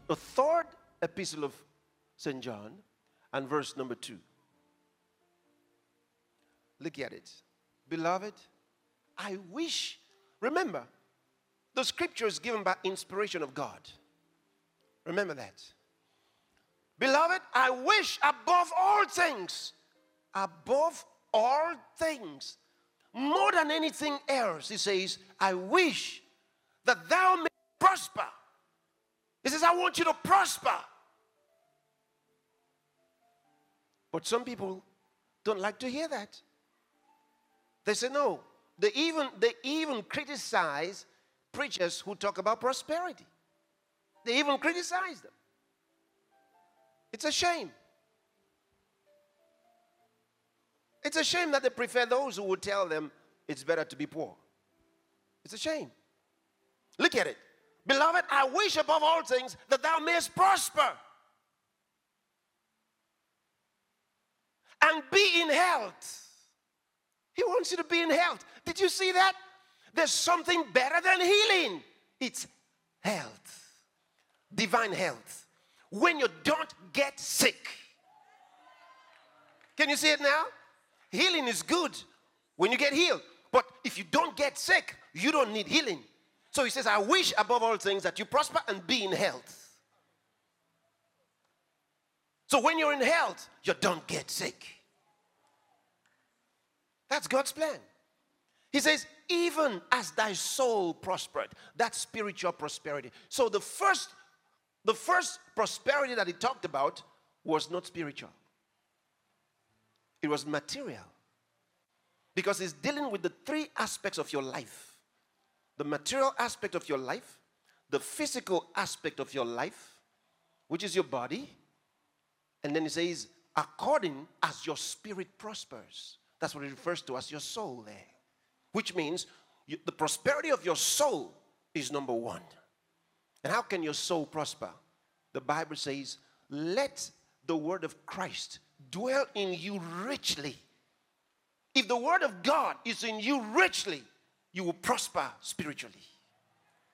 the third epistle of St. John and verse number 2. Look at it. Beloved, I wish, remember, the scripture is given by inspiration of God. Remember that. Beloved, I wish above all things, more than anything else, he says, I wish that thou may prosper. He says, I want you to prosper. But some people don't like to hear that. They say no. They even criticize preachers who talk about prosperity. They even criticize them. It's a shame. It's a shame that they prefer those who would tell them it's better to be poor. It's a shame. Look at it. Beloved, I wish above all things that thou mayest prosper and be in health. He wants you to be in health. Did you see that? There's something better than healing. It's health. Divine health. When you don't get sick. Can you see it now? Healing is good when you get healed. But if you don't get sick, you don't need healing. So he says, I wish above all things that you prosper and be in health. So when you're in health, you don't get sick. That's God's plan. He says, even as thy soul prospered, that's spiritual prosperity. So the first prosperity that he talked about was not spiritual. It was material. Because he's dealing with the three aspects of your life. The material aspect of your life, the physical aspect of your life, which is your body. And then he says, according as your spirit prospers. That's what it refers to as your soul there. Which means the prosperity of your soul is number one. And how can your soul prosper? The Bible says, let the word of Christ dwell in you richly. If the word of God is in you richly, you will prosper spiritually.